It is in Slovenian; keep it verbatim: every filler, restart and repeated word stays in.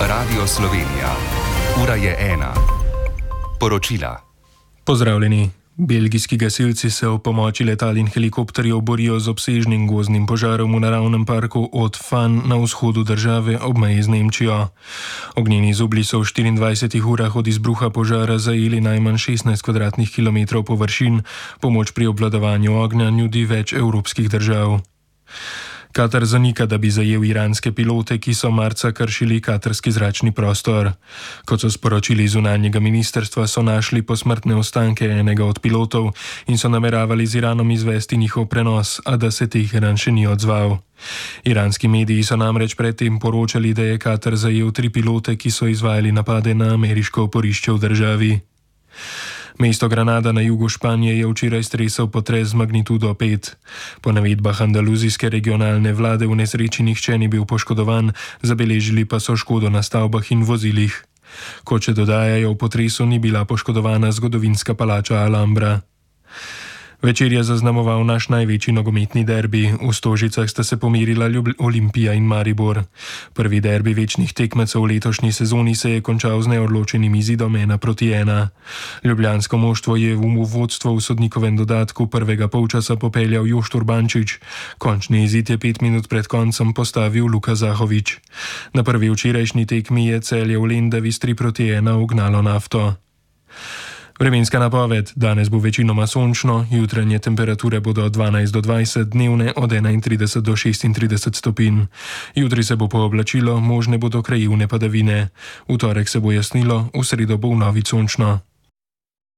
Radio Slovenija. Ura je ena. Poročila. Pozdravljeni. Belgijski gasilci se ob pomoči letal in helikopterjev borijo z obsežnim gozdnim požarom v naravnem parku Haute-Fan na vzhodu države ob meji z Nemčijo. Ognjeni zublji so v štiriindvajsetih urah od izbruha požara zajeli najmanj šestnajst kvadratnih kilometrov površin, pomoč pri obvladovanju ognja nudi več evropskih držav. Katar zanika, da bi zajel iranske pilote, ki so marca kršili katarski zračni prostor. Kot so sporočili iz zunanjega ministrstva, so našli posmrtne ostanke enega od pilotov in so nameravali z Iranom izvesti njihov prenos, a da se Teheran še ni odzval. Iranski mediji so namreč predtem poročali, da je Katar zajel tri pilote, ki so izvajali napade na ameriško oporišče v državi. Mesto Granada na jugu Španije je včeraj stresel potres z magnitudo pet. Po navedbah andaluzijske regionalne vlade v nesreči nihče ni bil poškodovan, zabeležili pa so škodo na stavbah in vozilih. Kot še dodajajo, v potresu ni bila poškodovana zgodovinska palača Alhambra. Večer je zaznamoval naš največji nogometni derbi. V Stožicah sta se pomerila Ljub- Olimpija in Maribor. Prvi derbi večnih tekmecev v letošnji sezoni se je končal z neodločenim izidom ena proti ena. Ljubljansko moštvo je v vodstvo v sodnikovem dodatku prvega polčasa popeljal Jošt Urbančič. Končni izid je pet minut pred koncem postavil Luka Zahovič. Na prvi včerajšnji tekmi je Celje v Lendavi s tri proti ena ugnalo Nafto. Vremenska napoved. Danes bo večinoma sončno, jutranje temperature bodo od dvanajst do dvajset, dnevne od enaintrideset do šestintrideset stopinj. Jutri se bo pooblačilo, možne bodo krajevne padavine. V torek se bo jasnilo, v sredo bo vnovič sončno.